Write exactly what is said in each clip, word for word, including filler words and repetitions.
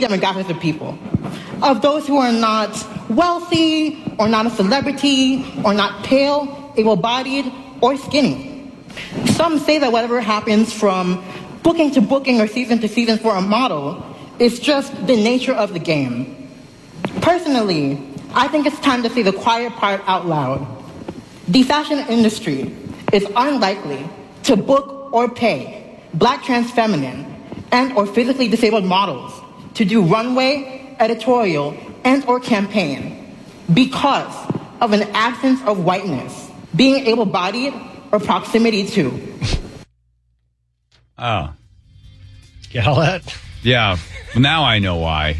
demographics of people, of those who are not wealthy or not a celebrity or not pale, able-bodied, or skinny. Some say that whatever happens from booking to booking or season to season for a model is just the nature of the game. Personally, I think it's time to say the quiet part out loud. The fashion industry is unlikely to book or pay Black trans feminine and or physically disabled models to do runway, editorial, and or campaign because of an absence of whiteness, being able-bodied, or proximity to. Oh. Get all that? Yeah. Well, now I know why.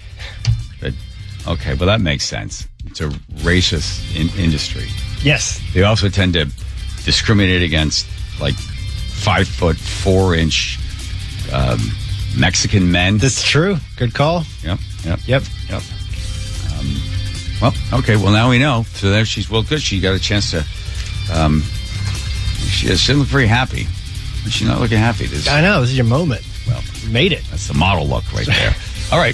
But, okay, well, that makes sense. It's a racist in- industry. Yes. They also tend to discriminate against, like, five foot, four inch um, Mexican men. That's true. Good call. Yep, yep, Yep. yep. Um, well, okay, well, now we know. So there she's, well, good. She got a chance to, um, she, she doesn't look very happy. She's not looking happy. This, I know. This is your moment. Well, you made it. That's the model look right there. All right.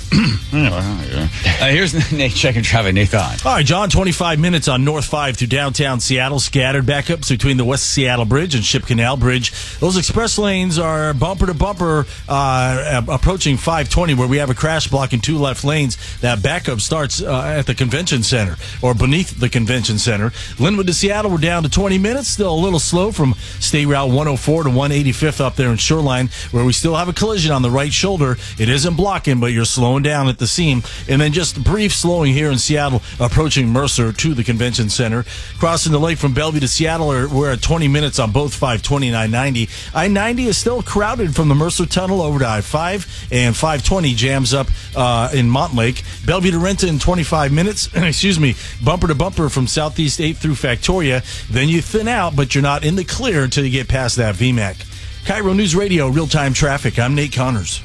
uh, here's Nate checking traffic. Nathan. All right, John, twenty-five minutes on North five through downtown Seattle. Scattered backups between the West Seattle Bridge and Ship Canal Bridge. Those express lanes are bumper to bumper uh, approaching five twenty, where we have a crash block in two left lanes. That backup starts uh, at the convention center or beneath the convention center. Linwood to Seattle, we're down to twenty minutes. Still a little slow from State Route one oh four to one eighty-fifth up there in Shoreline, where we still have a collision on the right shoulder. It isn't blocking, but you're slowing down at the seam. And then just brief slowing here in Seattle, approaching Mercer to the convention center. Crossing the lake from Bellevue to Seattle, we're at twenty minutes on both five twenty and I ninety. I ninety is still crowded from the Mercer Tunnel over to I five, and five twenty jams up uh, in Montlake. Bellevue to Renton, twenty-five minutes. Excuse me, bumper to bumper from Southeast eighth through Factoria. Then you thin out, but you're not in the clear until you get past that V MAC. Cairo News Radio, real-time traffic. I'm Nate Connors.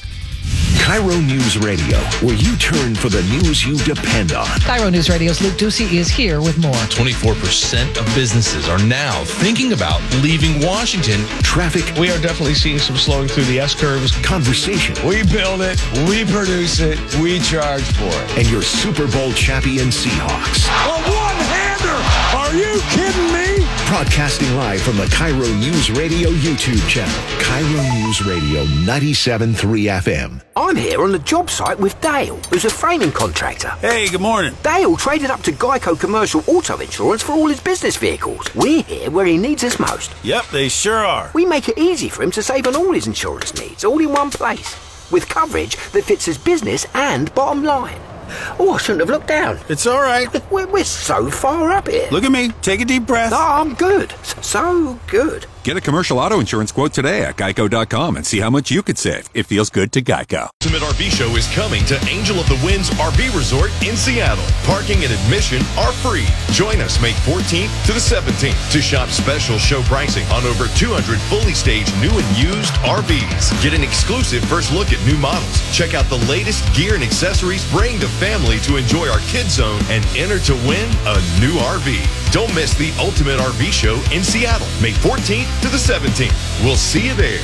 Cairo News Radio, where you turn for the news you depend on. Cairo News Radio's Luke Ducey is here with more. twenty-four percent of businesses are now thinking about leaving Washington. Traffic. We are definitely seeing some slowing through the S-curves. Conversation. We build it, we produce it, we charge for it. And your Super Bowl champion Seahawks. A one-hander! Are you kidding me? Broadcasting live from the Cairo News Radio YouTube channel. Cairo News Radio ninety-seven point three F M. I'm here on the job site with Dale, who's a framing contractor. Hey, good morning. Dale traded up to Geico Commercial Auto Insurance for all his business vehicles. We're here where he needs us most. Yep, they sure are. We make it easy for him to save on all his insurance needs, all in one place, with coverage that fits his business and bottom line. Oh, I shouldn't have looked down. It's all right. We're, we're so far up here. Look at me. Take a deep breath. Oh, I'm good. So good. Get a commercial auto insurance quote today at geico dot com and see how much you could save. It feels good to Geico. Ultimate R V Show is coming to Angel of the Winds R V Resort in Seattle. Parking and admission are free. Join us May fourteenth to the seventeenth to shop special show pricing on over two hundred fully staged new and used R Vs. Get an exclusive first look at new models. Check out the latest gear and accessories. Bring the family to enjoy our kids zone and enter to win a new R V. Don't miss the Ultimate R V Show in Seattle, May fourteenth to the seventeenth. We'll see you there.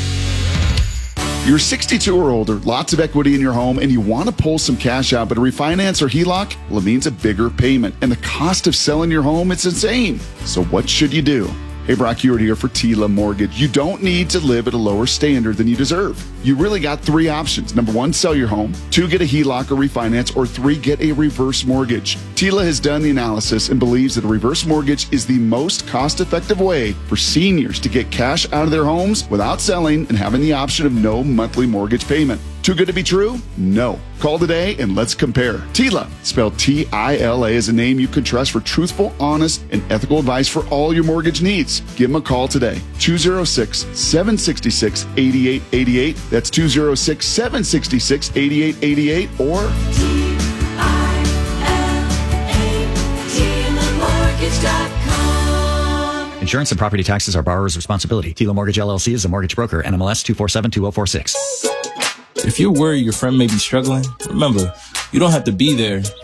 You're sixty-two or older, lots of equity in your home, and you want to pull some cash out, but a refinance or H E L O C, well, it means a bigger payment. And the cost of selling your home, it's insane. So what should you do? Hey, Brock Hewitt here for Tila Mortgage. You don't need to live at a lower standard than you deserve. You really got three options. Number one, sell your home. Two, get a H E L O C or refinance. Or three, get a reverse mortgage. Tila has done the analysis and believes that a reverse mortgage is the most cost-effective way for seniors to get cash out of their homes without selling and having the option of no monthly mortgage payment. Too good to be true? No. Call today and let's compare. Tila, spelled T I L A, is a name you can trust for truthful, honest, and ethical advice for all your mortgage needs. Give them a call today. two oh six, seven six six, eight eight eight eight. That's two oh six, seven six six, eight eight eight eight or T I L A, Tila Mortgage dot com. Insurance and property taxes are borrower's responsibility. Tila Mortgage L L C is a mortgage broker. N M L S two four seven two zero four six. If you're worried your friend may be struggling, remember, you don't have to be there.